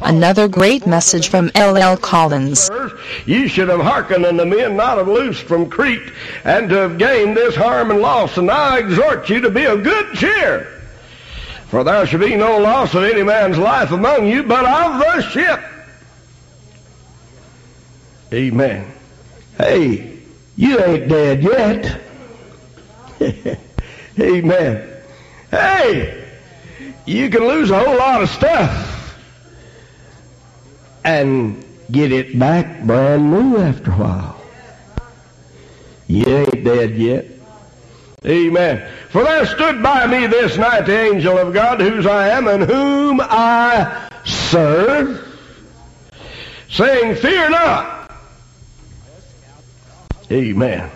Another great message from L.L. Collins. You should have hearkened unto me and not have loosed from Crete, and to have gained this harm and loss. And I exhort you to be of good cheer. For there shall be no loss of any man's life among you, but of the ship. Amen. Hey, you ain't dead yet. Amen. Hey, you can lose a whole lot of stuff and get it back brand new after a while. You ain't dead yet. Amen. For there stood by me this night the angel of God, whose I am and whom I serve, saying, fear not. Amen.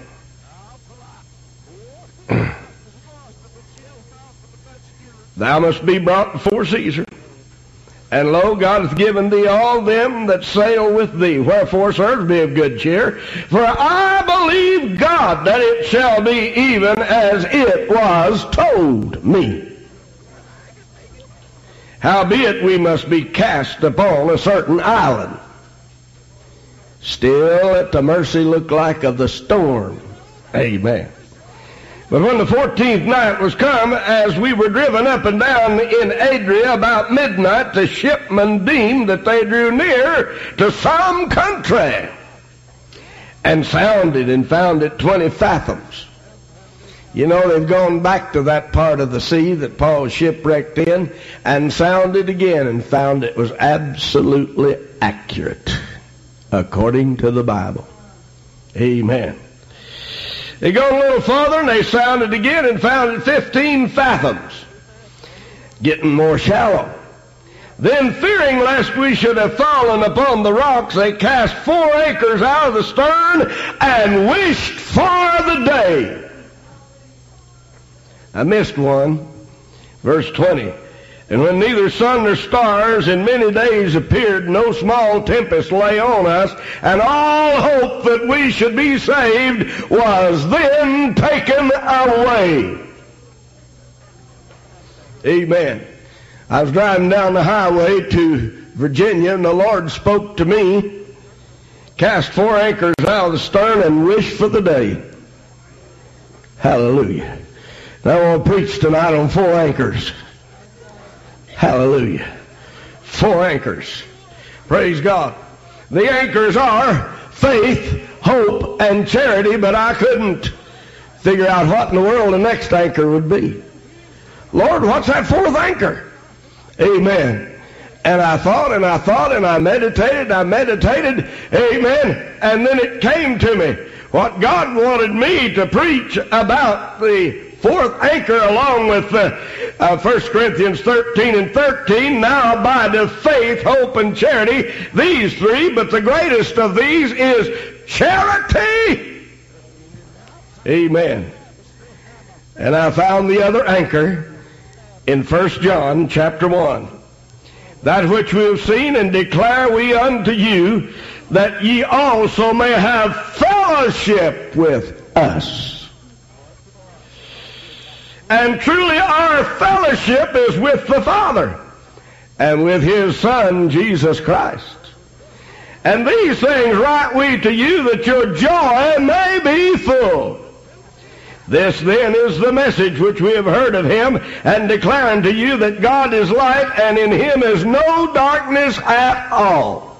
Thou must be brought before Caesar. And lo, God hath given thee all them that sail with thee. Wherefore, sirs, be of good cheer. For I believe God that it shall be even as it was told me. Howbeit we must be cast upon a certain island. Still at the mercy look like of the storm. Amen. But when the 14th night was come, as we were driven up and down in Adria about midnight, the shipmen deemed that they drew near to some country, and sounded and found it 20 fathoms. You know, they've gone back to that part of the sea that Paul shipwrecked in, and sounded again and found it was absolutely accurate, according to the Bible. Amen. They go a little further and they sounded again and found it 15 fathoms, getting more shallow. Then, fearing lest we should have fallen upon the rocks, they cast 4 anchors out of the stern and wished for the day. I missed one. Verse 20. And when neither sun nor stars in many days appeared, no small tempest lay on us, and all hope that we should be saved was then taken away. Amen. I was driving down the highway to Virginia, and the Lord spoke to me, cast 4 anchors out of the stern and wish for the day. Hallelujah. Now I want to preach tonight on 4 anchors. Hallelujah. 4 anchors. Praise God. The anchors are faith, hope, and charity, but I couldn't figure out what in the world the next anchor would be. Lord, what's that 4th anchor? Amen. And I thought, and I meditated, amen, and then it came to me. What God wanted me to preach about the 4th anchor, along with 1 Corinthians 13 and 13, now abide of faith, hope, and charity, these 3, but the greatest of these is charity. Amen. And I found the other anchor in 1 John chapter 1. That which we have seen and declare we unto you, that ye also may have fellowship with us. And truly our fellowship is with the Father and with His Son, Jesus Christ. And these things write we to you, that your joy may be full. This then is the message which we have heard of Him, and declare unto you that God is light, and in Him is no darkness at all.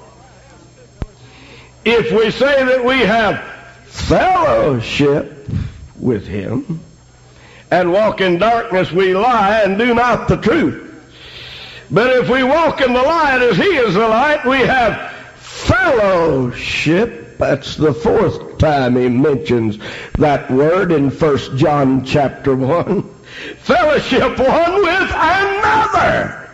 If we say that we have fellowship with Him, and walk in darkness, we lie and do not the truth. But if we walk in the light as He is the light, we have fellowship. That's the 4th time He mentions that word in 1 John chapter 1. Fellowship one with another.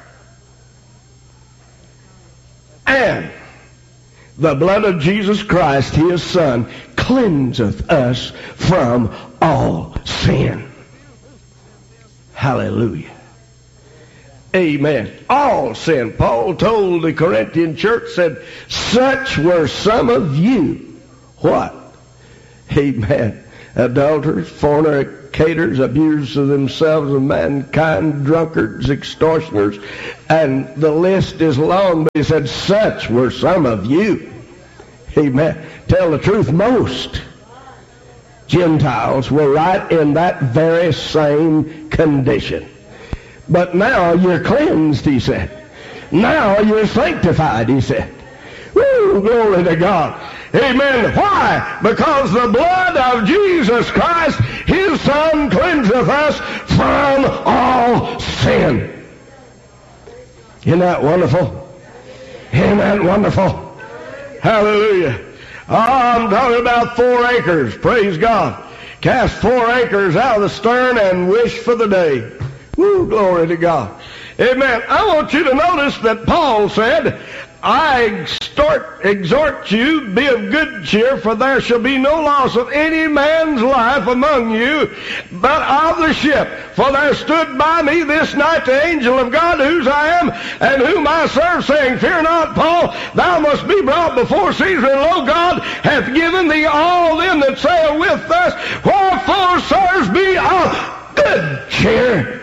And the blood of Jesus Christ, His Son, cleanseth us from all sin. Hallelujah. Amen. All sin. Paul told the Corinthian church, said, such were some of you. What? Amen. Adulterers, fornicators, abusers of themselves and mankind, drunkards, extortioners, and the list is long, but he said, such were some of you. Amen. Tell the truth, most Gentiles were right in that very same condition. But now you're cleansed, he said. Now you're sanctified, he said. Woo, glory to God. Amen. Why? Because the blood of Jesus Christ, his Son, cleanseth us from all sin. Isn't that wonderful? Isn't that wonderful? Hallelujah. Oh, I'm talking about 4 acres. Praise God. Cast 4 acres out of the stern and wish for the day. Woo, glory to God. Amen. I want you to notice that Paul said, I exhort you, be of good cheer, for there shall be no loss of any man's life among you, but of the ship. For there stood by me this night the angel of God, whose I am, and whom I serve, saying, Fear not, Paul, thou must be brought before Caesar, and lo, God hath given thee all them that sail with us. Wherefore, sirs, be of good cheer.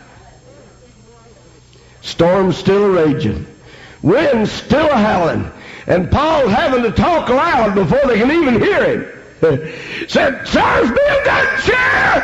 Storm's still raging. Wind's still howling. And Paul's having to talk loud before they can even hear him. Said, sirs, be of good cheer.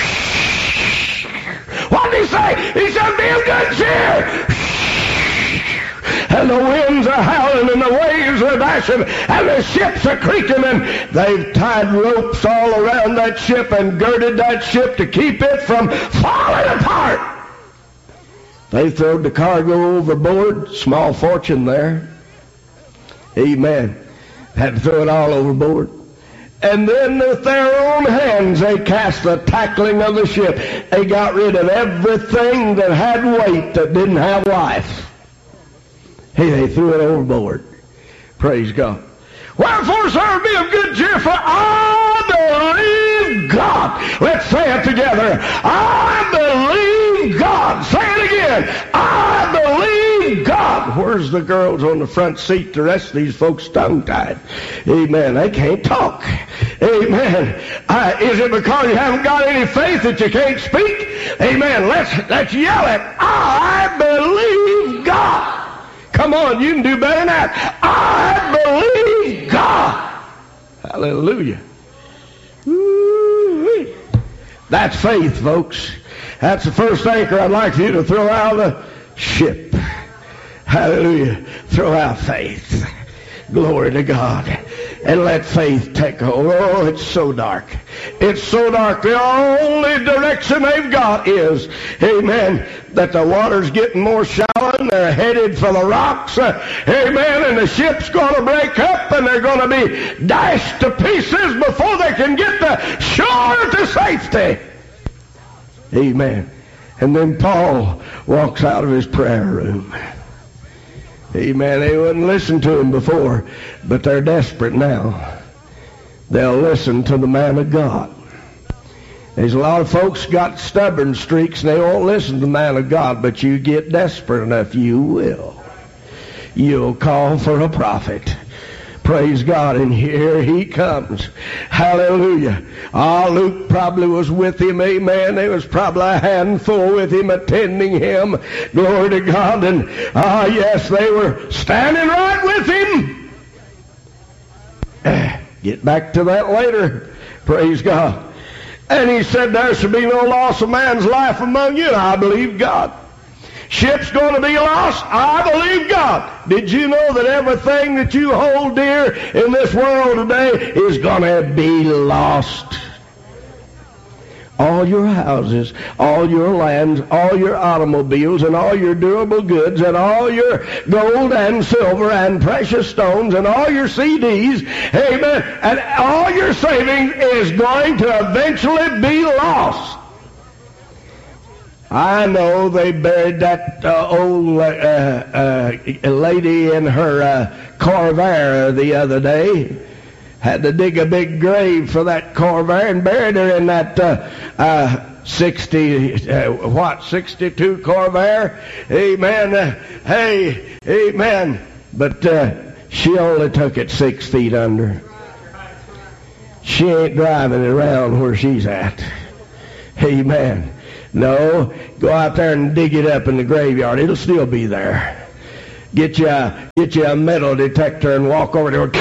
What did he say? He said, be of good cheer. And the winds are howling and the waves are dashing and the ships are creaking, and they've tied ropes all around that ship and girded that ship to keep it from falling apart. They throwed the cargo overboard. Small fortune there. Amen. Had to throw it all overboard. And then with their own hands they cast the tackling of the ship. They got rid of everything that had weight, that didn't have life. Hey, they threw it overboard. Praise God. Wherefore, sir, be of good cheer, for I believe God. Let's say it together. I believe God. Say it again. I believe God. Where's the girls on the front seat? The rest of these folks tongue-tied. Amen. They can't talk. Amen. Is it because you haven't got any faith that you can't speak? Amen. Let's yell it. I believe God. Come on, you can do better than that. I believe God. Hallelujah. Woo-wee. That's faith, folks. That's the first anchor I'd like you to throw out of the ship. Hallelujah. Throw out faith. Glory to God. And let faith take hold. Oh, it's so dark. It's so dark. The only direction they've got is, amen, that the water's getting more shallow and they're headed for the rocks. Amen. And the ship's going to break up and they're going to be dashed to pieces before they can get to shore to safety. Amen. And then Paul walks out of his prayer room. Amen. They wouldn't listen to him before, but they're desperate now. They'll listen to the man of God. There's a lot of folks got stubborn streaks and they won't listen to the man of God, but you get desperate enough, you will. You'll call for a prophet. Praise God, and here he comes. Hallelujah. Luke probably was with him, amen. There was probably a handful with him, attending him. Glory to God. And, yes, they were standing right with him. Get back to that later. Praise God. And he said, there shall be no loss of man's life among you. I believe God. Ship's going to be lost. I believe God. Did you know that everything that you hold dear in this world today is going to be lost? All your houses, all your lands, all your automobiles, and all your durable goods, and all your gold and silver and precious stones, and all your CDs, amen, and all your savings is going to eventually be lost. I know they buried that old lady in her Corvair the other day. Had to dig a big grave for that Corvair and buried her in that 62 Corvair. Amen. Hey, amen. But she only took it 6 feet under. She ain't driving it around where she's at. Amen. No, go out there and dig it up in the graveyard. It'll still be there. Get you a metal detector and walk over there.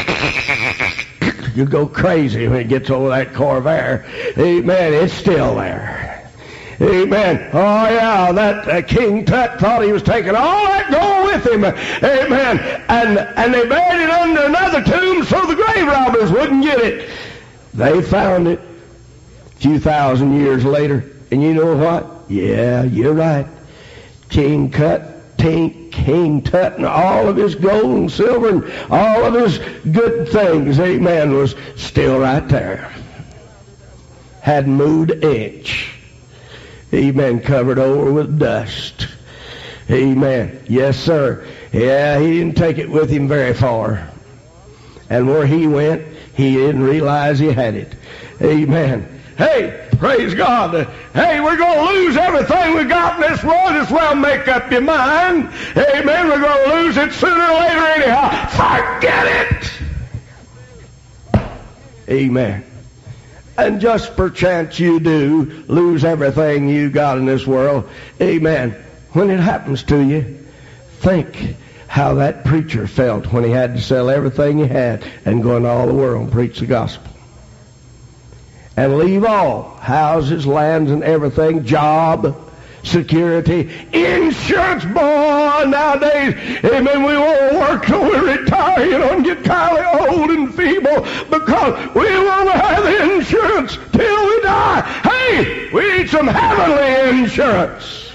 You go crazy when it gets over that core of air. Amen. It's still there. Amen. Oh, yeah, that King Tut thought he was taking all that gold with him. Amen. And they buried it under another tomb so the grave robbers wouldn't get it. They found it a few thousand years later. And you know what? Yeah, you're right. King Tut and all of his gold and silver and all of his good things, amen, was still right there. Hadn't moved an inch. Amen. Covered over with dust. Amen. Yes, sir. Yeah, he didn't take it with him very far. And where he went, he didn't realize he had it. Amen. Hey, praise God. Hey, we're going to lose everything we got in this world. Just well make up your mind. Amen. We're going to lose it sooner or later anyhow. Forget it. Amen. And just perchance you do lose everything you got in this world. Amen. When it happens to you, think how that preacher felt when he had to sell everything he had and go into all the world and preach the gospel. And leave all, houses, lands, and everything, job, security, insurance. Boy, nowadays, amen, we won't work till we retire, and get kind of old and feeble because we won't have insurance till we die. Hey, we need some heavenly insurance.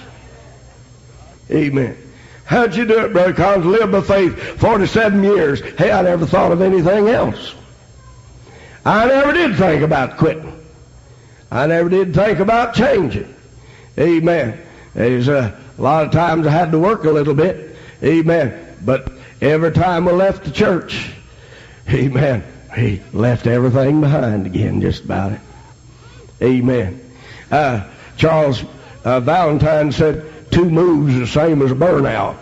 Amen. How'd you do it, Brother Collins? Live by faith 47 years. Hey, I never thought of anything else. I never did think about quitting. I never did think about changing. Amen. There's a lot of times I had to work a little bit. Amen. But every time we left the church, amen, he left everything behind again, just about it. Amen. Charles Valentine said 2 moves the same as a burnout.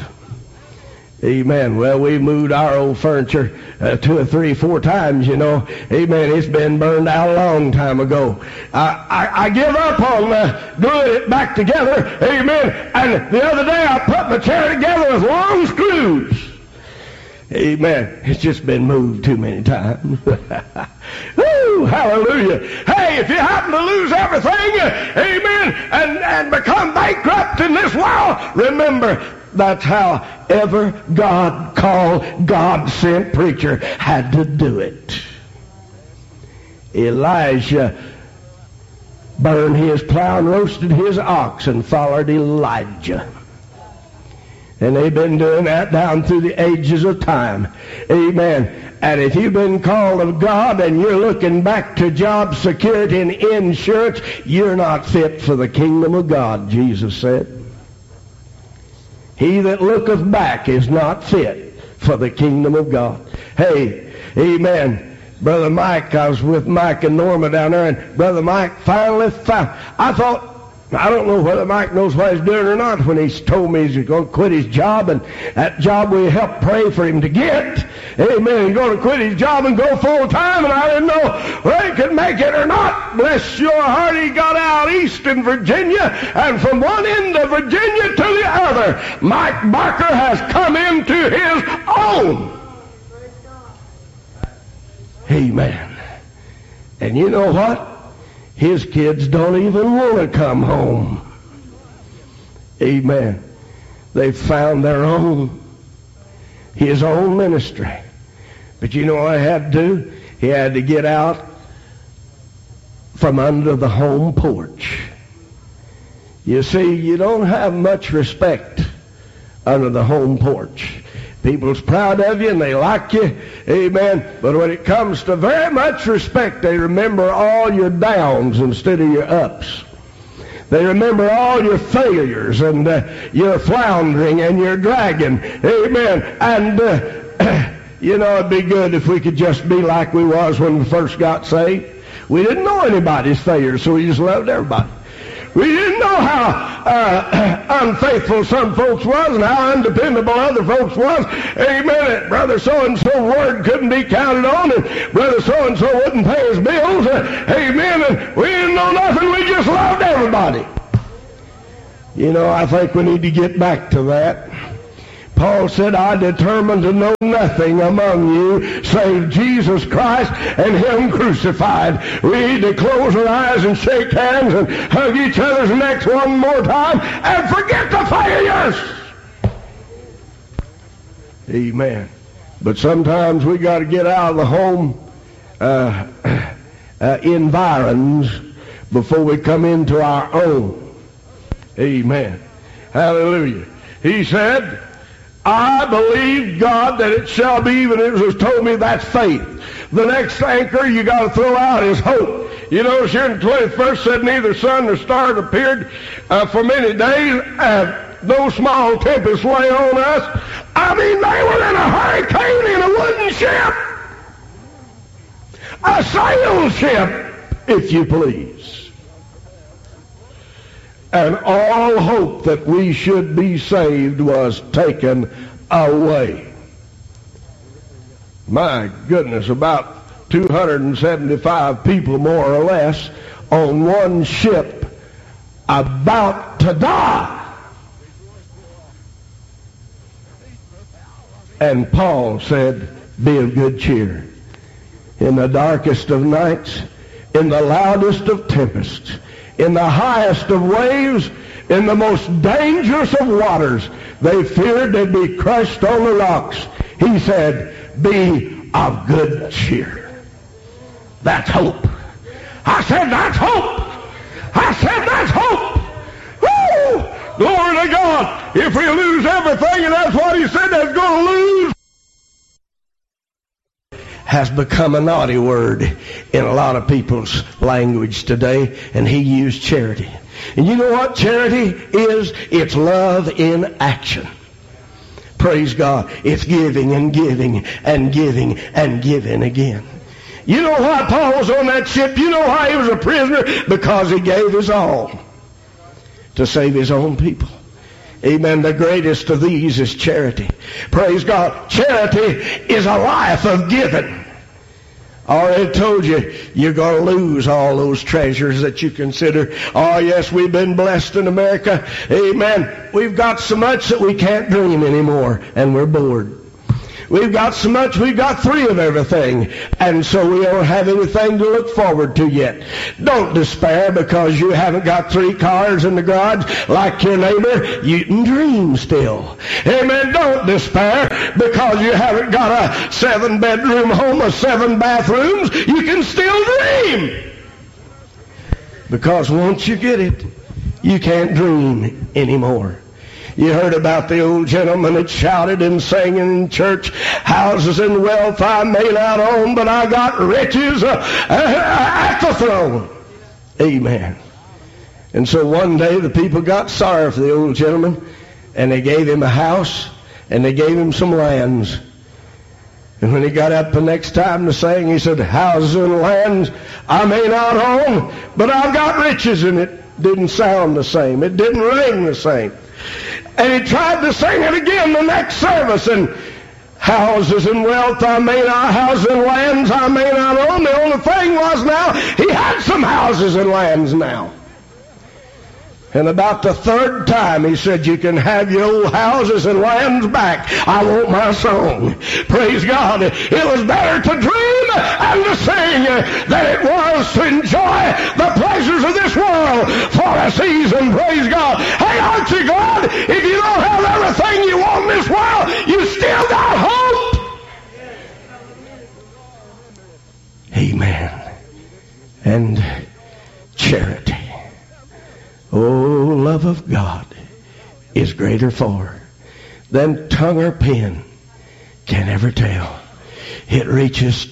Amen. Well, we moved our old furniture 2 or 3, 4 times, Amen. It's been burned out a long time ago. I give up on gluing it back together. Amen. And the other day I put my chair together with long screws. Amen. It's just been moved too many times. Woo, hallelujah. Hey, if you happen to lose everything, amen, and become bankrupt in this world, remember, that's how ever God called, God-sent preacher had to do it. Elijah burned his plow and roasted his ox and followed Elijah. And they've been doing that down through the ages of time. Amen. And if you've been called of God and you're looking back to job security and insurance, you're not fit for the kingdom of God, Jesus said. He that looketh back is not fit for the kingdom of God. Hey, amen. Brother Mike, I was with Mike and Norma down there, and Brother Mike finally found. I don't know whether Mike knows what he's doing or not when he's told me he's going to quit his job, and that job we helped pray for him to get. Amen. He's going to quit his job and go full time, and I didn't know whether he could make it or not. Bless your heart, he got out east in Virginia, and from one end of Virginia to the other, Mike Barker has come into his own. Amen. And you know what? His kids don't even want to come home. Amen. They found their own, his own ministry. But you know what he had to do? He had to get out from under the home porch. You see, you don't have much respect under the home porch. People's proud of you and they like you, amen. But when it comes to very much respect, they remember all your downs instead of your ups. They remember all your failures and your floundering and your dragging, amen. And, it'd be good if we could just be like we was when we first got saved. We didn't know anybody's failures, so we just loved everybody. We didn't know how unfaithful some folks was and how undependable other folks was. Amen. Brother so-and-so word couldn't be counted on, and brother so-and-so wouldn't pay his bills. Amen. And we didn't know nothing. We just loved everybody. You know, I think we need to get back to that. Paul said, I determined to know nothing among you save Jesus Christ and Him crucified. We need to close our eyes and shake hands and hug each other's necks one more time and forget the failures. Amen. But sometimes we got to get out of the home environs before we come into our own. Amen. Hallelujah. He said, I believe God that it shall be even as it was told me. That's faith. The next anchor you got to throw out is hope. You notice here in the 21st said neither sun nor stars appeared for many days. No small tempests lay on us. I mean, they were in a hurricane in a wooden ship. A sail ship, if you please. And all hope that we should be saved was taken away. My goodness, about 275 people more or less on one ship about to die. And Paul said, be of good cheer. In the darkest of nights, in the loudest of tempests, in the highest of waves, in the most dangerous of waters, they feared they'd be crushed on the rocks. He said, be of good cheer. That's hope. I said, that's hope. I said, that's hope. Woo! Glory to God. If we lose everything, and that's what he said that's going to lose, has become a naughty word in a lot of people's language today, and he used charity. And you know what charity is? It's love in action. Praise God. It's giving and giving and giving and giving again. You know why Paul was on that ship? You know why he was a prisoner? Because he gave his all to save his own people. Amen. The greatest of these is charity. Praise God. Charity is a life of giving. I already told you, you're going to lose all those treasures that you consider. Oh, yes, we've been blessed in America. Amen. We've got so much that we can't dream anymore, and we're bored. We've got so much, we've got 3 of everything, and so we don't have anything to look forward to yet. Don't despair because you haven't got 3 cars in the garage like your neighbor. You can dream still. Amen. Don't despair because you haven't got a 7-bedroom home or 7 bathrooms. You can still dream. Because once you get it, you can't dream anymore. You heard about the old gentleman that shouted and sang in church, houses and wealth I may not own, but I got riches at the throne. Amen. And so one day the people got sorry for the old gentleman, and they gave him a house, and they gave him some lands. And when he got up the next time to sing, he said, houses and lands I may not own, but I've got riches in it. Didn't sound the same. It didn't ring the same. And he tried to sing it again the next service, and houses and wealth I may not, houses and lands I may not own. The only thing was now, he had some houses and lands now. And about the 3rd time he said, you can have your old houses and lands back. I want my song. Praise God. It was better to dream and to sing than it was to enjoy the pleasures of this world for a season. Praise God. Hey, aren't you glad if you don't have everything you want in this world, you still got hope? Amen. And charity. Oh, love of God is greater far than tongue or pen can ever tell. It reaches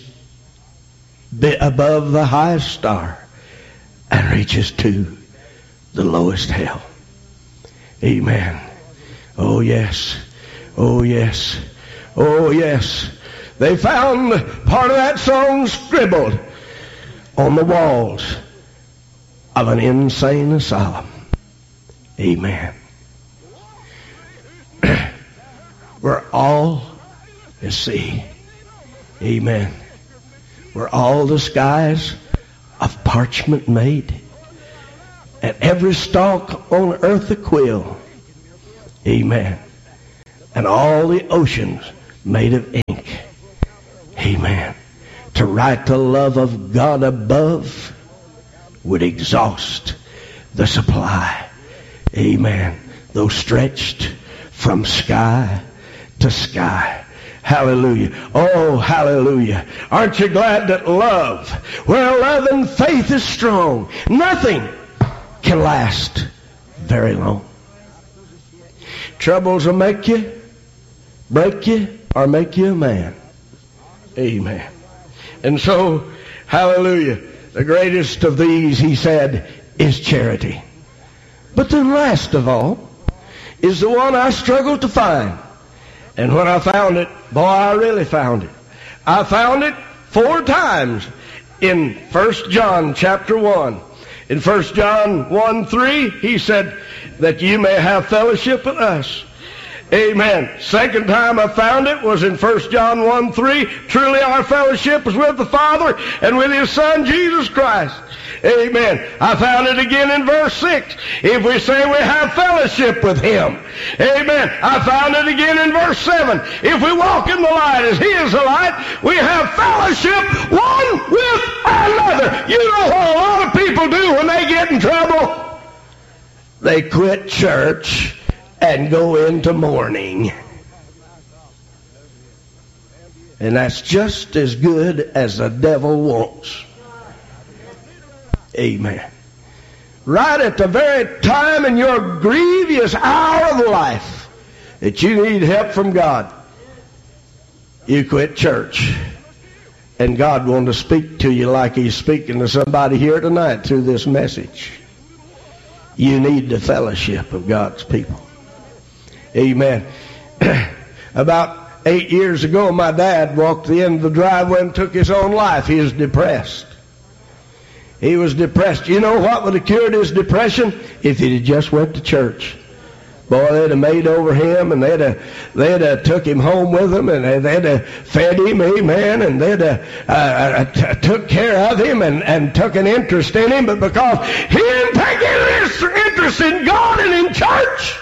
above the highest star and reaches to the lowest hell. Amen. Oh, yes. Oh, yes. Oh, yes. They found part of that song scribbled on the walls of an insane asylum. Amen. We're all, let's see, amen. We're all the skies of parchment made, and every stalk on earth a quill. Amen. And all the oceans made of ink. Amen. To write the love of God above would exhaust the supply. Amen. Though stretched from sky to sky. Hallelujah. Oh, hallelujah. Aren't you glad that love, where love and faith is strong, nothing can last very long. Troubles will make you, break you, or make you a man. Amen. And so, hallelujah, the greatest of these, he said, is charity. But then last of all is the one I struggled to find. And when I found it, boy, I really found it. I found it 4 times in 1 John chapter 1. In 1 John 1:3, he said that you may have fellowship with us. Amen. Second time I found it was in 1 John 1:3. Truly our fellowship is with the Father and with His Son, Jesus Christ. Amen. I found it again in verse 6. If we say we have fellowship with Him. Amen. I found it again in verse 7. If we walk in the light as He is the light, we have fellowship one with another. You know what a lot of people do when they get in trouble? They quit church and go into mourning. And that's just as good as the devil wants. Amen. Right at the very time in your grievous hour of life that you need help from God, you quit church. And God wanted to speak to you like He's speaking to somebody here tonight through this message. You need the fellowship of God's people. Amen. About 8 years ago, my dad walked the end of the driveway and took his own life. He was depressed. He was depressed. You know what would have cured his depression? If he'd have just went to church. Boy, they'd have made over him, and they'd have took him home with them, and they'd have fed him, amen, and they'd have took care of him and took an interest in him. But because he didn't take any interest in God and in church,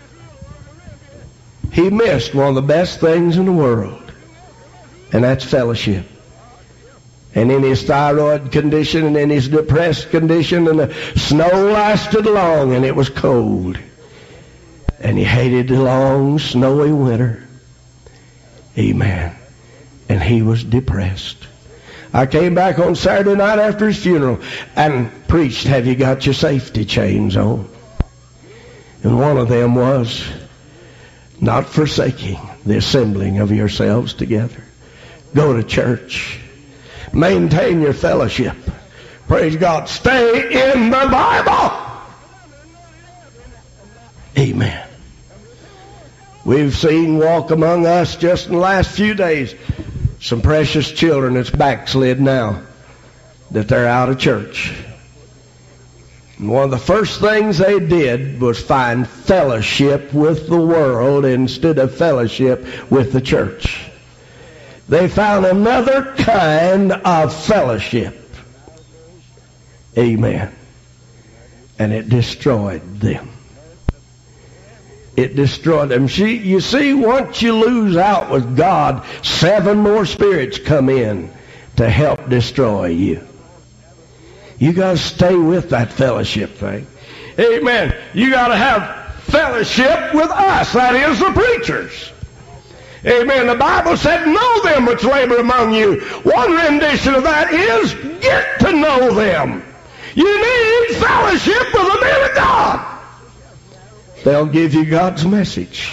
he missed one of the best things in the world, and that's fellowship. And in his thyroid condition and in his depressed condition, and the snow lasted long and it was cold. And he hated the long snowy winter. Amen. And he was depressed. I came back on Saturday night after his funeral and preached, have you got your safety chains on? And one of them was, not forsaking the assembling of yourselves together. Go to church. Maintain your fellowship. Praise God. Stay in the Bible. Amen. We've seen walk among us just in the last few days some precious children that's backslid now, that they're out of church. And one of the first things they did was find fellowship with the world instead of fellowship with the church. They found another kind of fellowship. Amen. And it destroyed them. It destroyed them. You see, once you lose out with God, 7 more spirits come in to help destroy you. You got to stay with that fellowship thing. Amen. You got to have fellowship with us. That is the preachers. Amen. The Bible said, know them which labor among you. One rendition of that is, get to know them. You need fellowship with the men of God. They'll give you God's message.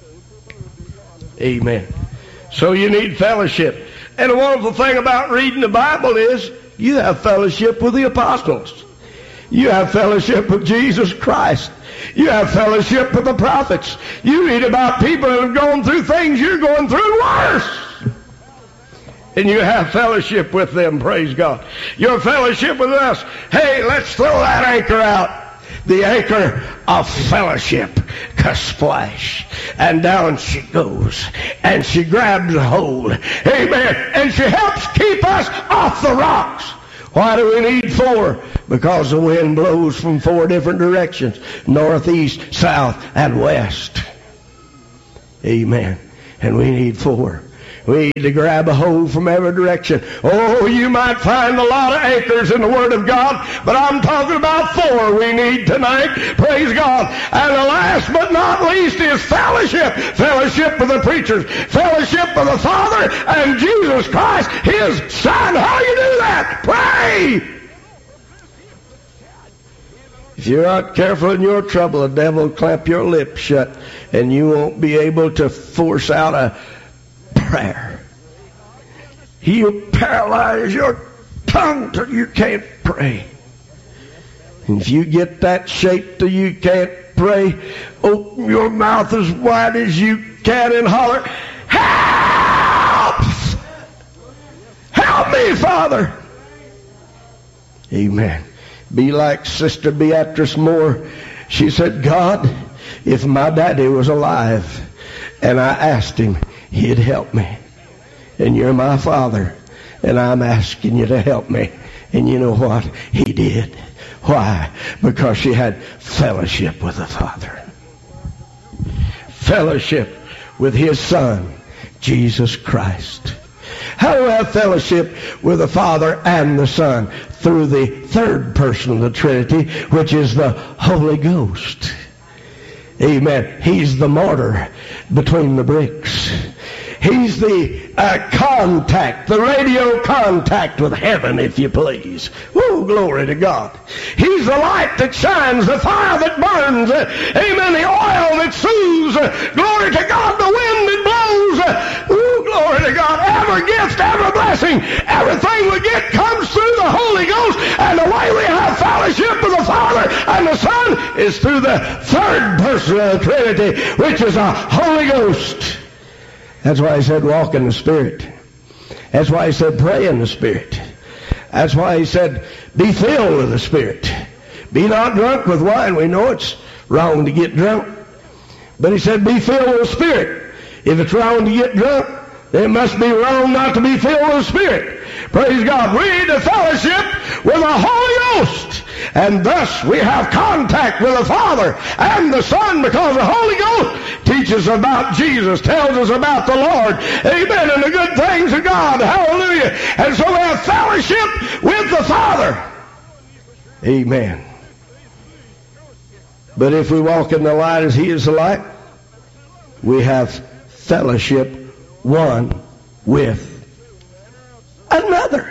Amen. So you need fellowship. And the wonderful thing about reading the Bible is, you have fellowship with the apostles. You have fellowship with Jesus Christ. You have fellowship with the prophets. You read about people that have gone through things you're going through worse. And you have fellowship with them, praise God. Your fellowship with us. Hey, let's throw that anchor out. the anchor of fellowship. Splash. And down she goes. And she grabs a hold. Amen. And she helps keep us off the rocks. Why do we need 4? Because the wind blows from 4 different directions. North, east, south, and west. Amen. And we need 4. We need to grab a hold from every direction. Oh, you might find a lot of anchors in the Word of God, but I'm talking about 4 we need tonight. Praise God. And the last but not least is fellowship. Fellowship with the preachers. Fellowship with the Father and Jesus Christ, His Son. How do you do that? Pray! If you're not careful in your trouble, the devil will clamp your lips shut, and you won't be able to force out a prayer. He'll paralyze your tongue till you can't pray. And if you get that shape till you can't pray, open your mouth as wide as you can and holler, "Help! Help me, Father!" Amen. Be like Sister Beatrice Moore. She said, "God, if my daddy was alive and I asked him, He'd help me. And you're my Father, and I'm asking you to help me." And you know what? He did. Why? Because she had fellowship with the Father. Fellowship with His Son, Jesus Christ. How do we have fellowship with the Father and the Son? Through the third person of the Trinity, which is the Holy Ghost. Amen. He's the mortar between the bricks. He's the contact, the radio contact with heaven, if you please. Woo, glory to God. He's the light that shines, the fire that burns. Amen. The oil that soothes. Glory to God. The wind that blows. Woo, glory to God. Every gift, every blessing, everything we get comes through the Holy Ghost. And the way we have fellowship with the Father and the Son is through the third person of the Trinity, which is the Holy Ghost. That's why He said walk in the Spirit. That's why He said pray in the Spirit. That's why He said be filled with the Spirit. Be not drunk with wine. We know it's wrong to get drunk. But He said be filled with the Spirit. If it's wrong to get drunk, then it must be wrong not to be filled with the Spirit. Praise God. We need to fellowship with the Holy Ghost. And thus we have contact with the Father and the Son, because the Holy Ghost teaches about Jesus, tells us about the Lord. Amen. And the good things of God. Hallelujah. And so we have fellowship with the Father. Amen. But if we walk in the light as He is the light, we have fellowship one with another.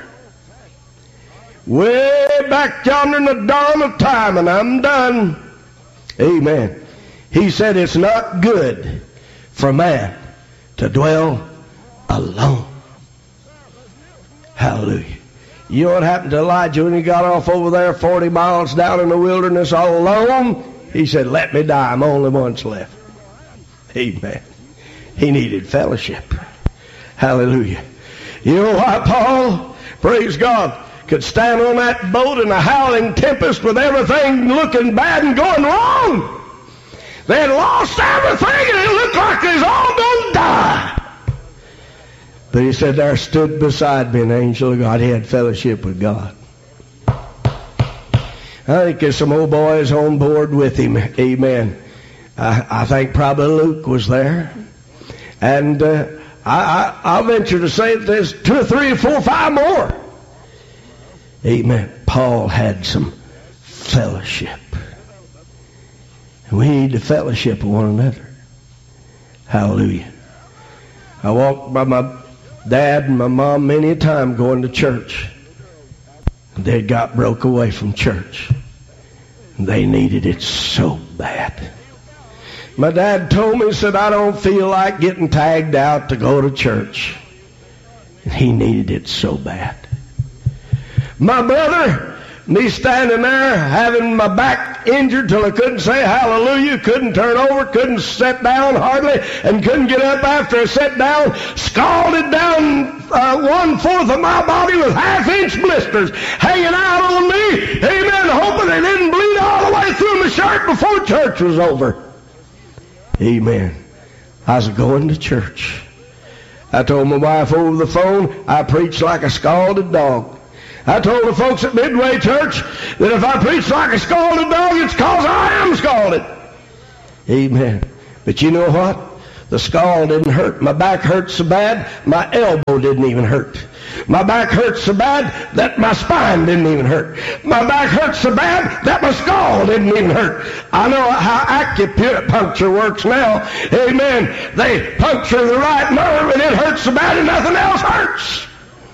Way back yonder in the dawn of time, and I'm done. Amen. He said it's not good for man to dwell alone. Hallelujah. You know what happened to Elijah when he got off over there 40 miles down in the wilderness all alone? He said, "Let me die. I'm only once left." Amen. He needed fellowship. Hallelujah. You know why Paul, praise God, could stand on that boat in a howling tempest with everything looking bad and going wrong? They had lost everything and it looked like they was all going to die. But he said, there stood beside me an angel of God. He had fellowship with God. I think there's some old boys on board with him. Amen. I think probably Luke was there. And I'll venture to say that there's 2 or 3 or 4 or 5 more. Amen. Paul had some fellowship. And we need to fellowship with one another. Hallelujah. I walked by my dad and my mom many a time going to church. They got broke away from church. They needed it so bad. My dad told me, said, I don't feel like getting tagged out to go to church. And he needed it so bad. My brother, me standing there having my back injured till I couldn't say hallelujah, couldn't turn over, couldn't sit down hardly, and couldn't get up after I sat down, scalded down 1/4 of my body with 1/2-inch blisters hanging out on me. Amen. Hoping they didn't bleed all the way through my shirt before church was over. Amen. I was going to church. I told my wife over the phone, I preach like a scalded dog. I told the folks at Midway Church that if I preach like a scalded dog, it's because I am scalded. Amen. But you know what? The scald didn't hurt. My back hurt so bad, my elbow didn't even hurt. My back hurt so bad that my spine didn't even hurt. My back hurt so bad that my skull didn't even hurt. I know how acupuncture works now. Amen. They puncture the right nerve and it hurts so bad and nothing else hurts.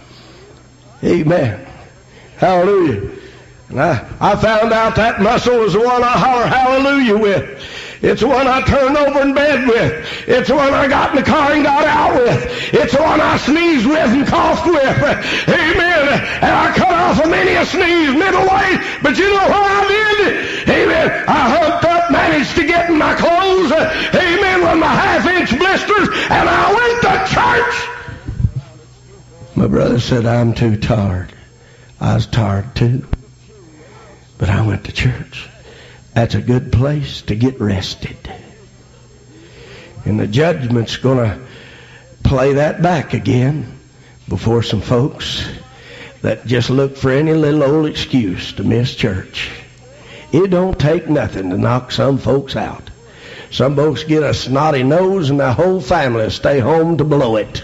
Amen. Hallelujah. And I found out that muscle was the one I holler hallelujah with. It's the one I turned over in bed with. It's the one I got in the car and got out with. It's the one I sneezed with and coughed with. Amen. And I cut off a many a sneeze middle way. But you know what I did? Amen. I humped up, managed to get in my clothes. Amen. With my half-inch blisters. And I went to church. My brother said, I'm too tired. I was tired too. But I went to church. That's a good place to get rested. And the judgment's going to play that back again before some folks that just look for any little old excuse to miss church. It don't take nothing to knock some folks out. Some folks get a snotty nose and the whole family stay home to blow it.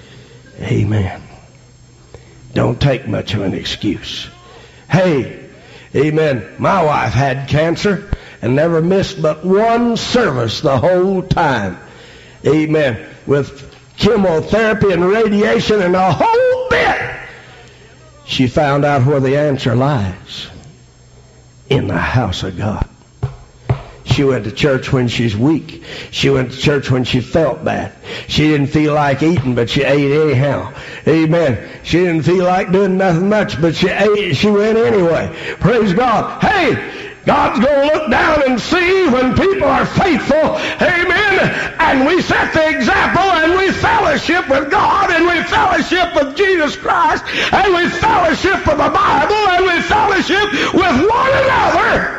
Amen. Don't take much of an excuse. Hey, amen. My wife had cancer and never missed but one service the whole time. Amen. With chemotherapy and radiation and a whole bit. She found out where the answer lies. In the house of God. She went to church when she's weak. She went to church when she felt bad. She didn't feel like eating, but she ate anyhow. Amen. She didn't feel like doing nothing much, but she ate. She went anyway. Praise God. Hey, God's going to look down and see when people are faithful. Amen. And we set the example and we fellowship with God and we fellowship with Jesus Christ and we fellowship with the Bible and we fellowship with one another.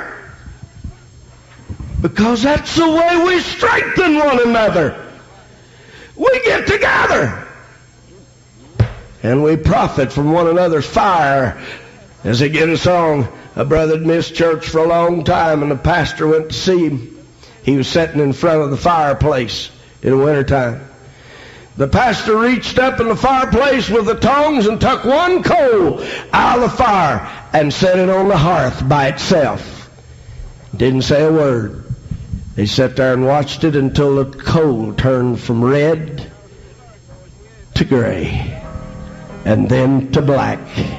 Because that's the way we strengthen one another. We get together. And we profit from one another's fire. As they get a song, a brother had missed church for a long time and the pastor went to see him. He was sitting in front of the fireplace in the wintertime. The pastor reached up in the fireplace with the tongs and took one coal out of the fire and set it on the hearth by itself. Didn't say a word. They sat there and watched it until the coal turned from red to gray and then to black.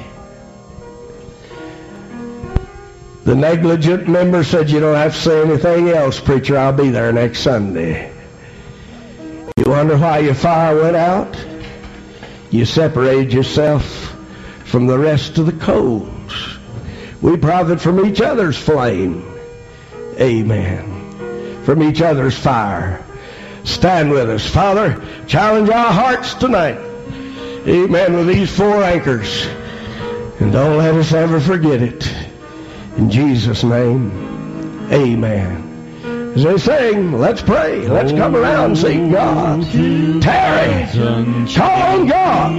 The negligent member said, you don't have to say anything else, preacher. I'll be there next Sunday. You wonder why your fire went out? You separated yourself from the rest of the coals. We profit from each other's flame. Amen. From each other's fire. Stand with us. Father, challenge our hearts tonight. Amen. With these four anchors. And don't let us ever forget it. In Jesus' name, amen. As they sing, let's pray. Let's come around and sing God. Tarry. Call on God.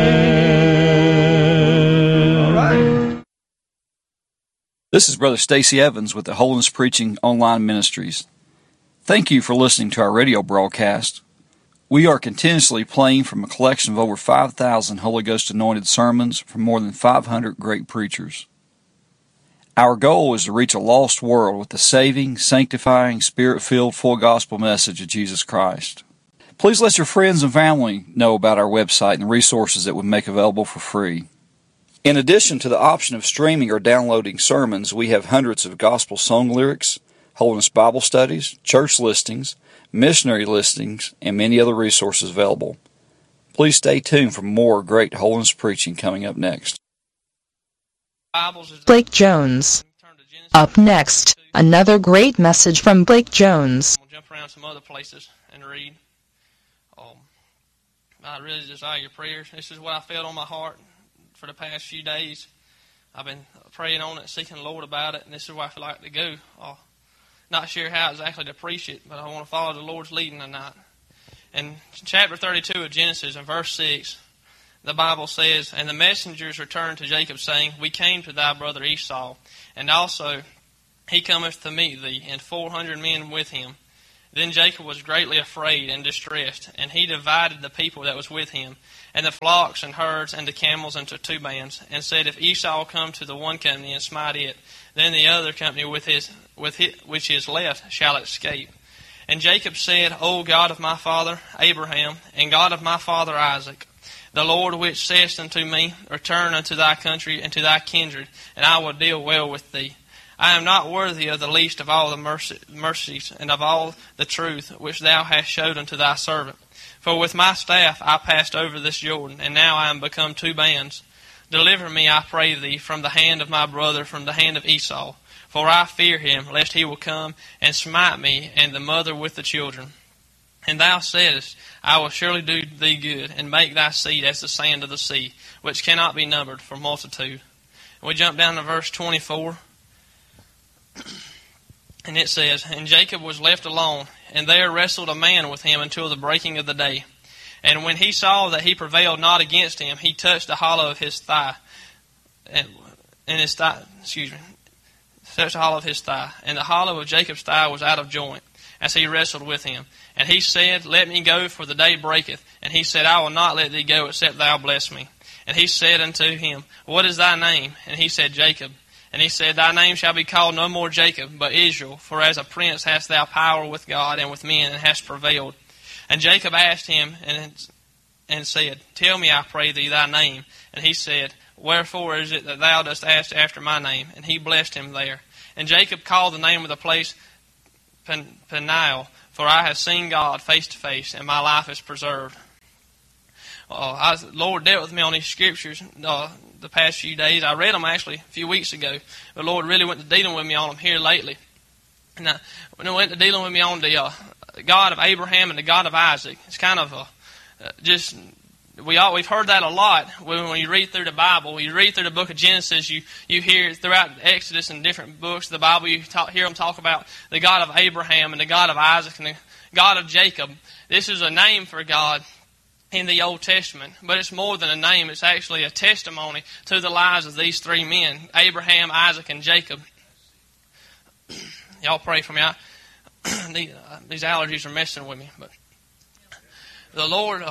All right. This is Brother Stacy Evans with the Holiness Preaching Online Ministries. Thank you for listening to our radio broadcast. We are continuously playing from a collection of over 5,000 Holy Ghost anointed sermons from more than 500 great preachers. Our goal is to reach a lost world with the saving, sanctifying, Spirit-filled, full gospel message of Jesus Christ. Please let your friends and family know about our website and the resources that we make available for free. In addition to the option of streaming or downloading sermons, we have hundreds of gospel song lyrics, Holiness Bible studies, church listings, missionary listings, and many other resources available. Please stay tuned for more great holiness preaching coming up next. Blake Jones. Up next, another great message from Blake Jones. We'll jump around some other places and read. I really desire your prayers. This is what I felt on my heart for the past few days. I've been praying on it, seeking the Lord about it, and this is where I feel like to go. not sure how exactly to preach it, but I want to follow the Lord's leading tonight. In chapter 32 of Genesis, in verse 6, the Bible says, "And the messengers returned to Jacob, saying, We came to thy brother Esau, and also he cometh to meet thee, and 400 men with him. Then Jacob was greatly afraid and distressed, and he divided the people that was with him, and the flocks and herds and the camels into 2 bands, and said, If Esau come to the one company and smite it, then the other company which is left shall escape. And Jacob said, O God of my father Abraham, and God of my father Isaac, the Lord which saidst unto me, Return unto thy country and to thy kindred, and I will deal well with thee. I am not worthy of the least of all the mercies and of all the truth which thou hast showed unto thy servant. For with my staff I passed over this Jordan, and now I am become 2 bands. Deliver me, I pray thee, from the hand of my brother, from the hand of Esau. For I fear him, lest he will come and smite me, and the mother with the children. And thou saidst, I will surely do thee good, and make thy seed as the sand of the sea, which cannot be numbered for multitude." And we jump down to verse 24. And it says, "And Jacob was left alone, and there wrestled a man with him until the breaking of the day. And when he saw that he prevailed not against him, he touched the hollow of his thigh, touched the hollow of his thigh, and the hollow of Jacob's thigh was out of joint, as he wrestled with him. And he said, Let me go, for the day breaketh. And he said, I will not let thee go, except thou bless me. And he said unto him, What is thy name? And he said, Jacob. And he said, Thy name shall be called no more Jacob, but Israel, for as a prince hast thou power with God and with men, and hast prevailed. And Jacob asked him, and said, Tell me, I pray thee, thy name. And he said, Wherefore is it that thou dost ask after my name? And he blessed him there. And Jacob called the name of the place Peniel, for I have seen God face to face, and my life is preserved. The Lord dealt with me on these scriptures the past few days. I read them actually a few weeks ago. The Lord really went to dealing with me on them here lately. And when He went to dealing with me on the God of Abraham and the God of Isaac, it's kind of we've heard that a lot when you read through the Bible. You read through the book of Genesis, you hear throughout Exodus and different books of the Bible, you hear them talk about the God of Abraham and the God of Isaac and the God of Jacob. This is a name for God in the Old Testament, but it's more than a name. It's actually a testimony to the lives of these 3 men, Abraham, Isaac, and Jacob. Y'all pray for me. These allergies are messing with me, but the Lord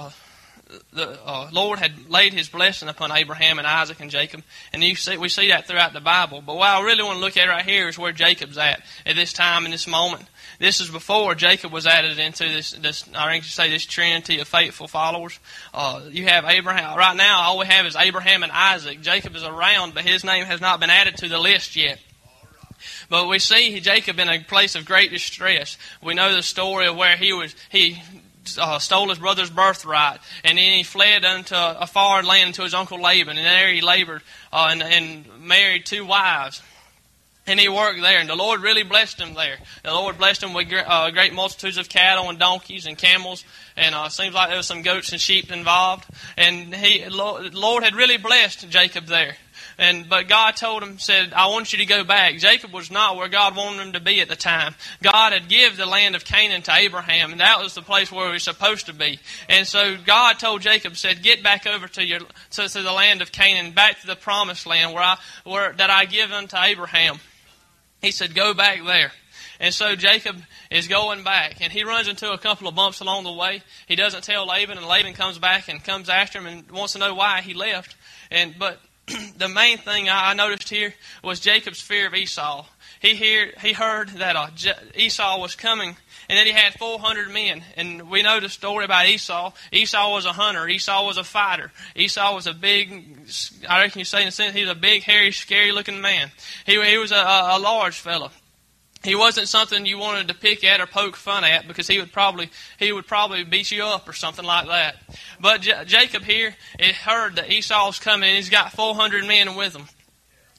had laid His blessing upon Abraham and Isaac and Jacob, and we see that throughout the Bible. But what I really want to look at right here is where Jacob's at this time, in this moment. This is before Jacob was added into this trinity of faithful followers. You have Abraham. Right now, all we have is Abraham and Isaac. Jacob is around, but his name has not been added to the list yet. But we see Jacob in a place of great distress. We know the story of where he stole his brother's birthright, and then he fled unto a foreign land to his uncle Laban, and there he labored and married 2 wives. And he worked there, and the Lord really blessed him there. The Lord blessed him with great multitudes of cattle and donkeys and camels, and it seems like there was some goats and sheep involved. And the Lord had really blessed Jacob there. But God told him, said, I want you to go back. Jacob was not where God wanted him to be at the time. God had given the land of Canaan to Abraham, and that was the place where he was supposed to be. And so God told Jacob, said, get back over to the land of Canaan, back to the promised land that I give unto Abraham. He said, go back there. And so Jacob is going back, and he runs into a couple of bumps along the way. He doesn't tell Laban, and Laban comes back and comes after him and wants to know why he left. But the main thing I noticed here was Jacob's fear of Esau. He heard that Esau was coming, and that he had 400 men. And we know the story about Esau. Esau was a hunter. Esau was a fighter. Esau was a big, I reckon you say in a sense, he was a big, hairy, scary-looking man. He was a large fella. He wasn't something you wanted to pick at or poke fun at, because he would probably beat you up or something like that. But Jacob here, it heard that Esau's coming, and he's got 400 men with him.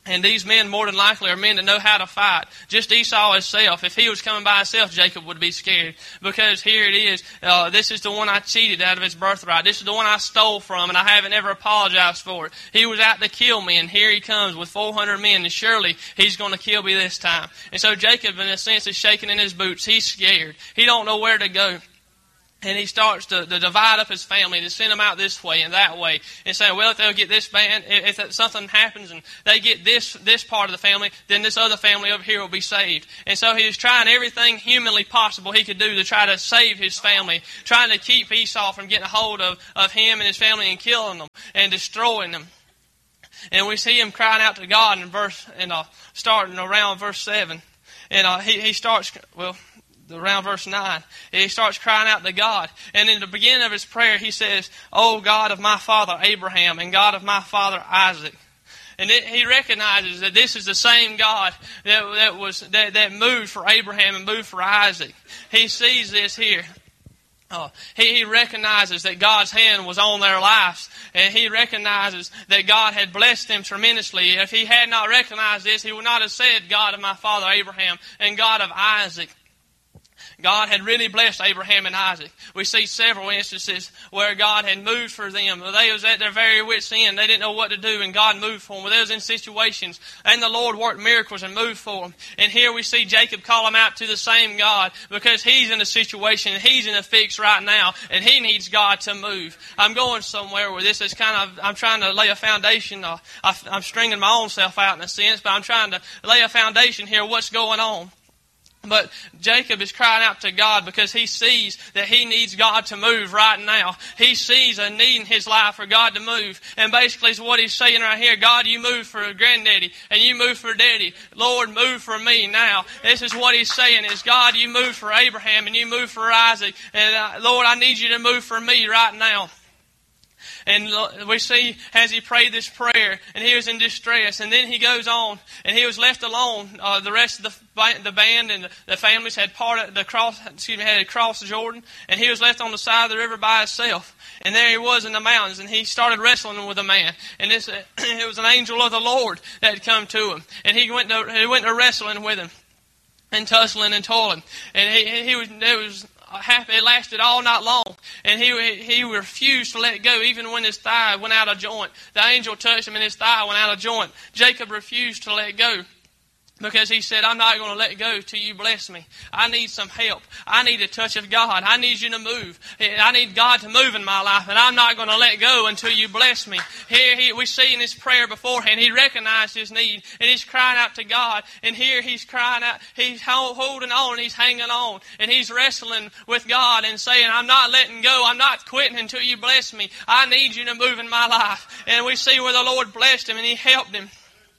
And these men, more than likely, are men that know how to fight. Just Esau himself. If he was coming by himself, Jacob would be scared. Because here it is. This is the one I cheated out of his birthright. This is the one I stole from, and I haven't ever apologized for it. He was out to kill me, and here he comes with 400 men, and surely he's going to kill me this time. And so Jacob, in a sense, is shaking in his boots. He's scared. He don't know where to go. And he starts to divide up his family, to send them out this way and that way, and say, well, if they'll get this band, if something happens and they get this part of the family, then this other family over here will be saved. And so he was trying everything humanly possible he could do to try to save his family, trying to keep Esau from getting a hold of him and his family and killing them and destroying them. And we see him crying out to God starting around verse 7. And he starts, around verse 9, he starts crying out to God. And in the beginning of his prayer, he says, "O God of my father Abraham and God of my father Isaac." And he recognizes that this is the same God that moved for Abraham and moved for Isaac. He sees this here. He recognizes that God's hand was on their lives, and he recognizes that God had blessed them tremendously. If he had not recognized this, he would not have said, "God of my father Abraham and God of Isaac." God had really blessed Abraham and Isaac. We see several instances where God had moved for them. They was at their very wits' end. They didn't know what to do, and God moved for them. They was in situations, and the Lord worked miracles and moved for them. And here we see Jacob call him out to the same God, because he's in a situation, he's in a fix right now, and he needs God to move. I'm going somewhere where this is I'm trying to lay a foundation. I'm stringing my own self out in a sense, but I'm trying to lay a foundation here, what's going on. But Jacob is crying out to God because he sees that he needs God to move right now. He sees a need in his life for God to move. And basically it's what he's saying right here. God, you move for granddaddy and you move for daddy. Lord, move for me now. This is what he's saying is, God, you move for Abraham and you move for Isaac. And Lord, I need you to move for me right now. And we see as he prayed this prayer, and he was in distress, and then he goes on, and he was left alone. The rest of the band and the families had had crossed Jordan, and he was left on the side of the river by himself. And there he was in the mountains, and he started wrestling with a man. And it was an angel of the Lord that had come to him, and he went to wrestling with him, and tussling and toiling, and it was happy. It lasted all night long, and he refused to let go, even when his thigh went out of joint. The angel touched him, and his thigh went out of joint. Jacob refused to let go, because he said, I'm not going to let go till you bless me. I need some help. I need a touch of God. I need you to move. I need God to move in my life, and I'm not going to let go until you bless me. Here we see in his prayer beforehand, he recognized his need, and he's crying out to God. And here he's crying out, he's holding on, and he's hanging on, and he's wrestling with God and saying, I'm not letting go. I'm not quitting until you bless me. I need you to move in my life. And we see where the Lord blessed him, and he helped him.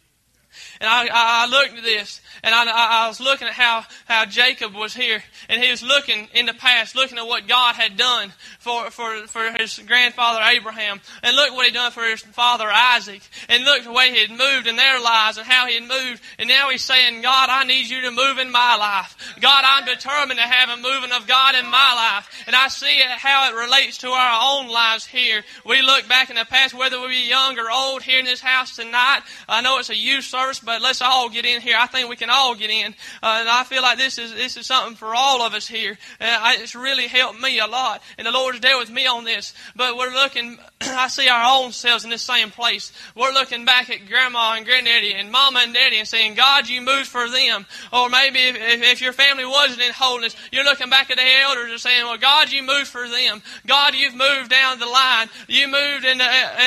And I looked at this, and I was looking at how Jacob was here, and he was looking in the past, looking at what God had done for his grandfather Abraham, and look what he done for his father Isaac, and look the way he had moved in their lives and how he had moved, and now he's saying, God, I need you to move in my life. God, I'm determined to have a moving of God in my life, and I see how it relates to our own lives here. We look back in the past, whether we be young or old here in this house tonight. I know it's a youth service, but let's all get in here. I think we can all get in. And I feel like this is something for all of us here. It's really helped me a lot. And the Lord's dealt with me on this. But we're looking, I see our own selves in this same place. We're looking back at Grandma and Granddaddy and Mama and Daddy and saying, God, you moved for them. Or maybe if your family wasn't in holiness, you're looking back at the elders and saying, well, God, you moved for them. God, you've moved down the line. You moved when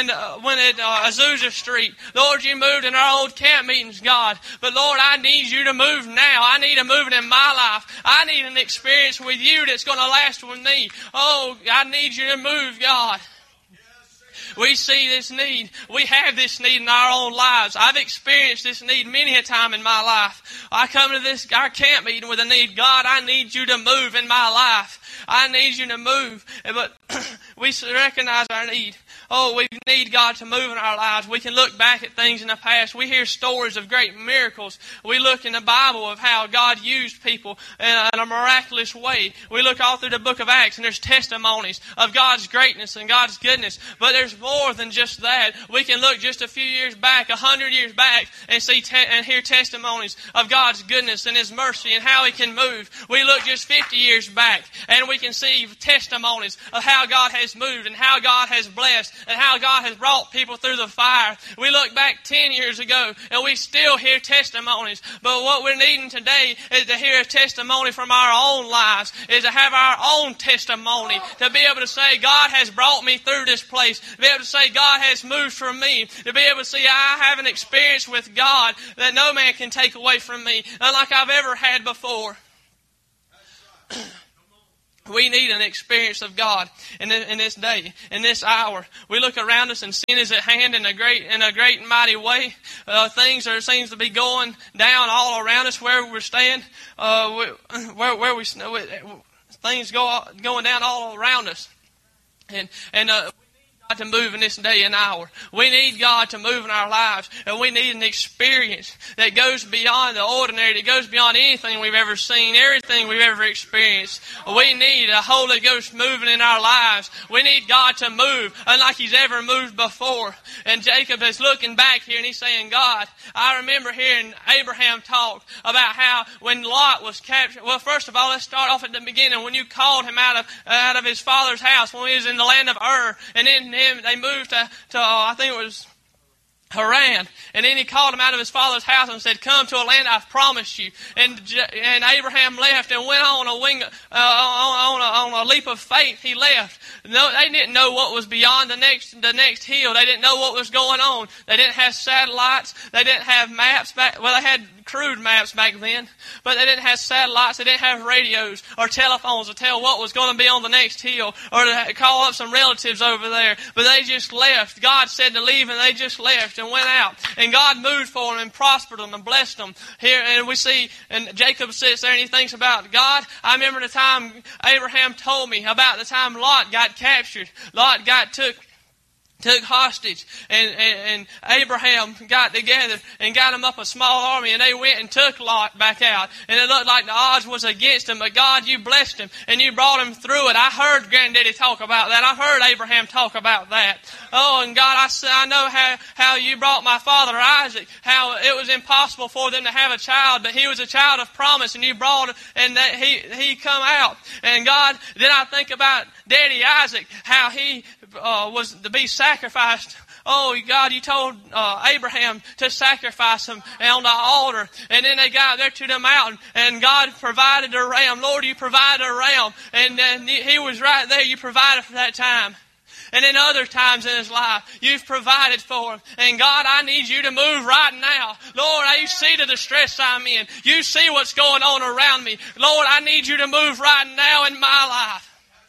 at Azusa Street. Lord, you moved in our old camp meetings, God. But Lord, I need you to move now. I need a moving in my life. I need an experience with you that's going to last with me. Oh, I need you to move, God. We see this need. We have this need in our own lives. I've experienced this need many a time in my life. I come to our camp meeting with a need. God, I need you to move in my life. I need you to move. But we recognize our need. Oh, we need God to move in our lives. We can look back at things in the past. We hear stories of great miracles. We look in the Bible of how God used people in a miraculous way. We look all through the book of Acts, and there's testimonies of God's greatness and God's goodness. But there's more than just that. We can look just a few years back, 100 years back, and see and hear testimonies of God's goodness and His mercy and how He can move. We look just 50 years back, and we can see testimonies of how God has moved and how God has blessed and how God has brought people through the fire. We look back 10 years ago, and we still hear testimonies. But what we're needing today is to hear a testimony from our own lives, is to have our own testimony, to be able to say, God has brought me through this place, to be able to say, God has moved for me, to be able to see I have an experience with God that no man can take away from me, unlike I've ever had before. We need an experience of God in this day, in this hour. We look around us and sin is at hand in a great and mighty way. Things seems to be going down all around us where we're staying. Things going down all around us, and God to move in this day and hour. We need God to move in our lives, and we need an experience that goes beyond the ordinary, that goes beyond anything we've ever seen, everything we've ever experienced. We need a Holy Ghost moving in our lives. We need God to move unlike He's ever moved before. And Jacob is looking back here and he's saying, God, I remember hearing Abraham talk about how when Lot was captured. Well, first of all, let's start off at the beginning. When you called him out of his father's house, when he was in the land of Ur, and then they moved to I think it was Haran, and then He called him out of his father's house and said, "Come to a land I've promised you." And Abraham left and went on a leap of faith. He left. No, they didn't know what was beyond the next hill. They didn't know what was going on. They didn't have satellites. They didn't have maps back. Well, they had crude maps back then, but they didn't have satellites. They didn't have radios or telephones to tell what was going to be on the next hill or to call up some relatives over there. But they just left. God said to leave, and they just left and went out. And God moved for them and prospered them and blessed them. Here, and we see, and Jacob sits there and he thinks about God. I remember the time Abraham told me about the time Lot got captured. Lot got took hostage, and Abraham got together and got him up a small army, and they went and took Lot back out, and it looked like the odds was against him, but God, you blessed him and you brought him through it. I heard Granddaddy talk about that. I heard Abraham talk about that. Oh, and God, I know how you brought my father Isaac, how it was impossible for them to have a child, but he was a child of promise, and you brought him, and that he come out. And God, then I think about Daddy Isaac, how he was to be sacrificed. Oh, God, you told Abraham to sacrifice him on the altar. And then they got there to the mountain, and God provided a ram. Lord, you provided a ram. And he was right there. You provided for that time. And in other times in his life, you've provided for him. And God, I need you to move right now. Lord, you see the distress I'm in. You see what's going on around me. Lord, I need you to move right now in my life.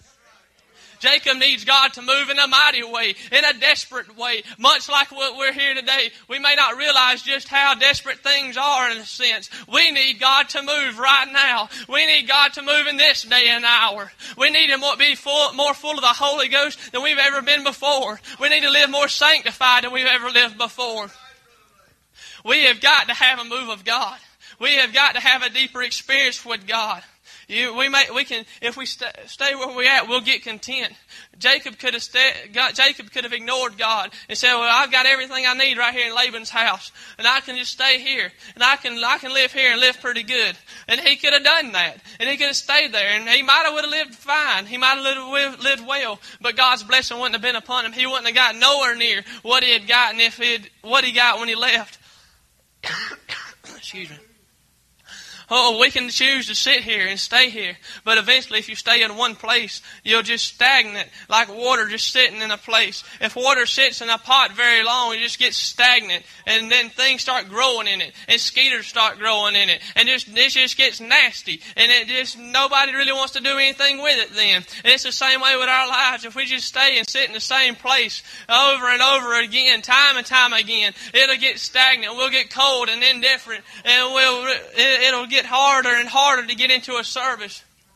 Jacob needs God to move in a mighty way, in a desperate way, much like what we're here today. We may not realize just how desperate things are in a sense. We need God to move right now. We need God to move in this day and hour. We need Him to be more full of the Holy Ghost than we've ever been before. We need to live more sanctified than we've ever lived before. We have got to have a move of God. We have got to have a deeper experience with God. If we stay where we're at, we'll get content. Jacob could have ignored God and said, "Well, I've got everything I need right here in Laban's house, and I can just stay here, and I can live here and live pretty good." And he could have done that, and he could have stayed there, and he might have lived fine. He might have lived well, but God's blessing wouldn't have been upon him. He wouldn't have got nowhere near what he had gotten what he got when he left. Excuse me. Oh, we can choose to sit here and stay here. But eventually, if you stay in one place, you'll just stagnate, like water just sitting in a place. If water sits in a pot very long, it just gets stagnant. And then things start growing in it. And skeeters start growing in it. And this just gets nasty. And nobody really wants to do anything with it then. And it's the same way with our lives. If we just stay and sit in the same place over and over again, time and time again, it'll get stagnant. We'll get cold and indifferent. And it'll get harder and harder to get into a service.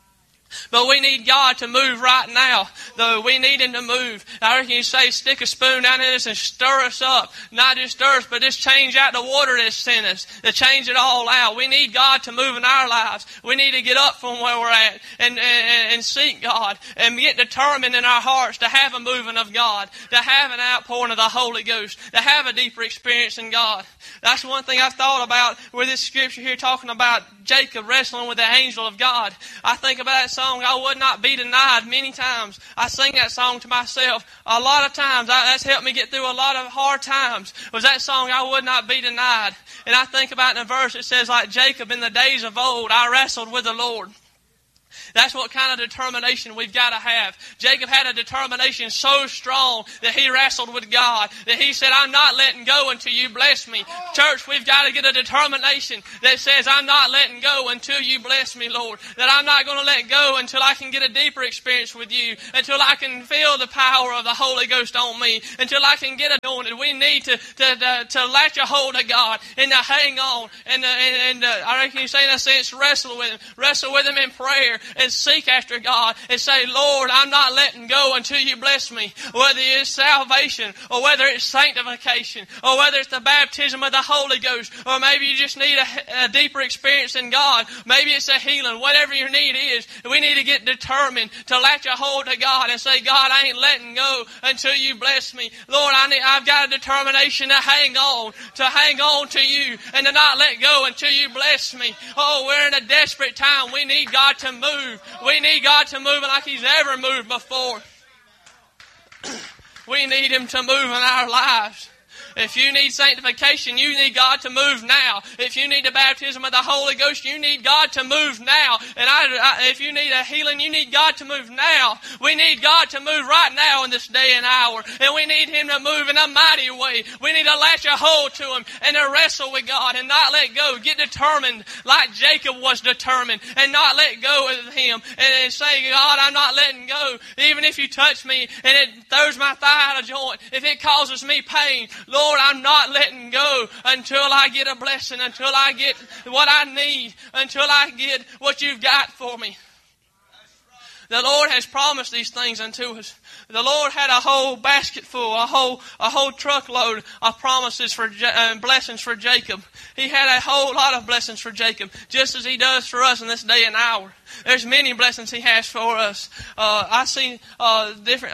But we need God to move right now. Though we need Him to move. I reckon you say, stick a spoon down in us and stir us up. Not just stir us, but just change out the water that's in us. To change it all out. We need God to move in our lives. We need to get up from where we're at and seek God. And get determined in our hearts to have a moving of God. To have an outpouring of the Holy Ghost. To have a deeper experience in God. That's one thing I've thought about with this scripture here talking about Jacob wrestling with the angel of God. I think about that song, I Would Not Be Denied, many times. I sing that song to myself a lot of times. That's helped me get through a lot of hard times, was that song, I Would Not Be Denied. And I think about in a verse, it says, like Jacob in the days of old, I wrestled with the Lord. That's what kind of determination we've got to have. Jacob had a determination so strong that he wrestled with God, that he said, I'm not letting go until you bless me. Church, we've got to get a determination that says, I'm not letting go until you bless me, Lord. That I'm not going to let go until I can get a deeper experience with you, until I can feel the power of the Holy Ghost on me, until I can get anointed. We need to latch a hold of God and to hang on. And I reckon you say in a sense, wrestle with Him in prayer. And seek after God and say, Lord, I'm not letting go until you bless me. Whether it's salvation or whether it's sanctification or whether it's the baptism of the Holy Ghost or maybe you just need a deeper experience in God. Maybe it's a healing. Whatever your need is, we need to get determined to latch a hold to God and say, God, I ain't letting go until you bless me. Lord, I've got a determination to hang on to you and to not let go until you bless me. Oh, we're in a desperate time. We need God to move. We need God to move like He's ever moved before. We need Him to move in our lives. If you need sanctification, you need God to move now. If you need the baptism of the Holy Ghost, you need God to move now. And if you need a healing, you need God to move now. We need God to move right now in this day and hour. And we need Him to move in a mighty way. We need to latch a hold to Him and to wrestle with God and not let go. Get determined like Jacob was determined and not let go of Him. And say, God, I'm not letting go. Even if you touch me and it throws my thigh out of joint, if it causes me pain, Lord, I'm not letting go until I get a blessing, until I get what I need, until I get what you've got for me. The Lord has promised these things unto us. The Lord had a whole basket full, a whole truckload of promises for blessings for Jacob. He had a whole lot of blessings for Jacob, just as He does for us in this day and hour. There's many blessings He has for us. I see different.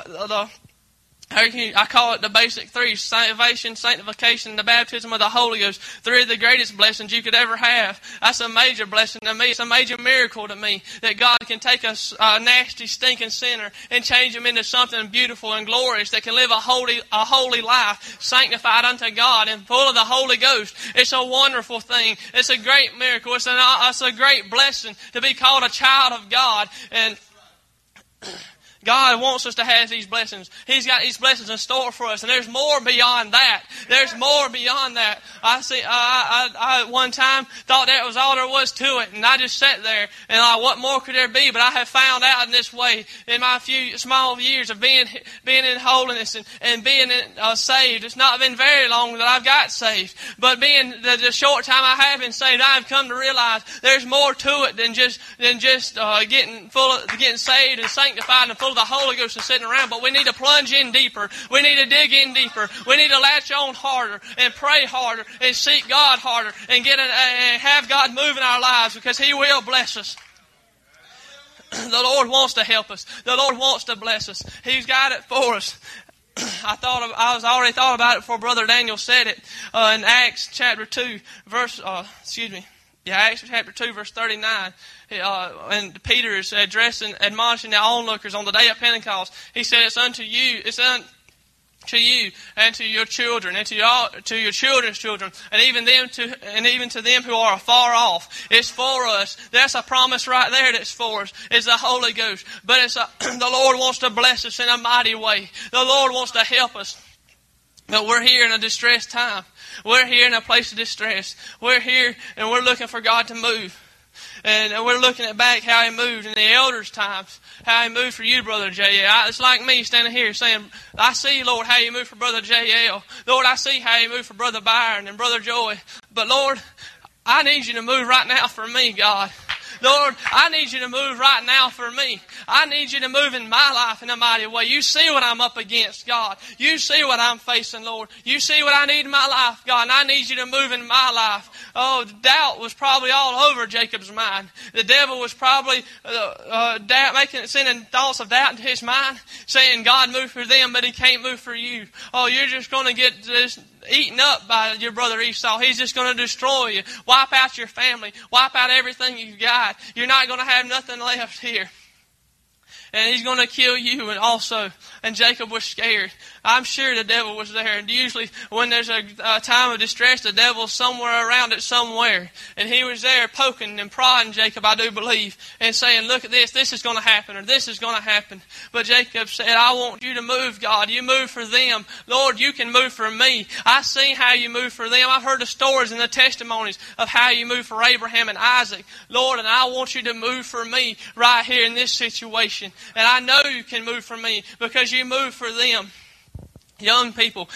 I call it the basic three: salvation, sanctification, and the baptism of the Holy Ghost. Three of the greatest blessings you could ever have. That's a major blessing to me. It's a major miracle to me that God can take a nasty, stinking sinner and change him into something beautiful and glorious that can live a holy life, sanctified unto God and full of the Holy Ghost. It's a wonderful thing. It's a great miracle. It's a great blessing to be called a child of God. And God wants us to have these blessings. He's got these blessings in store for us, and there's more beyond that. There's more beyond that. I one time thought that was all there was to it, and I just sat there and what more could there be? But I have found out in this way, in my few small years of being in holiness and being saved. It's not been very long that I've got saved, but being the short time I have been saved, I've come to realize there's more to it than just getting saved and sanctified and full of the Holy Ghost and sitting around. But we need to plunge in deeper. We need to dig in deeper. We need to latch on harder and pray harder and seek God harder and have God move in our lives, because He will bless us. The Lord wants to help us. The Lord wants to bless us. He's got it for us. I already thought about it before Brother Daniel said it in Acts chapter 2 verse. Acts chapter 2 verse 39. And Peter is admonishing the onlookers on the day of Pentecost. He said, "It's unto you, and to your children, and to your children's children, and even to them who are afar off." It's for us. That's a promise right there that's for us. It's the Holy Ghost. But the Lord wants to bless us in a mighty way. The Lord wants to help us. But we're here in a distressed time. We're here in a place of distress. We're here and we're looking for God to move. And we're looking back how He moved in the elders' times, how He moved for you, Brother J.L. It's like me standing here saying, I see, Lord, how You moved for Brother J.L. Lord, I see how You moved for Brother Byron and Brother Joy. But Lord, I need You to move right now for me, God. Lord, I need you to move right now for me. I need you to move in my life in a mighty way. You see what I'm up against, God. You see what I'm facing, Lord. You see what I need in my life, God, and I need you to move in my life. Oh, doubt was probably all over Jacob's mind. The devil was probably sending thoughts of doubt into his mind, saying, God, move for them, but he can't move for you. Oh, you're just going to get this eaten up by your brother Esau. He's just going to destroy you, wipe out your family, wipe out everything you've got. You're not going to have nothing left here. And he's going to kill you also. And Jacob was scared. I'm sure the devil was there. And usually when there's a time of distress, the devil's somewhere around it somewhere. And he was there poking and prodding Jacob, I do believe, and saying, look at this is going to happen, or this is going to happen. But Jacob said, I want you to move, God. You move for them. Lord, you can move for me. I've seen how you move for them. I've heard the stories and the testimonies of how you move for Abraham and Isaac. Lord, and I want you to move for me right here in this situation. And I know you can move for me because you move for them. Young people,